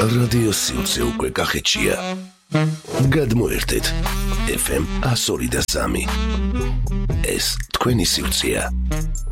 რადიო სიუცე უკვე კახეთშია. გადმოერთეთ FM 102.3. ეს თქვენი სიუცეა.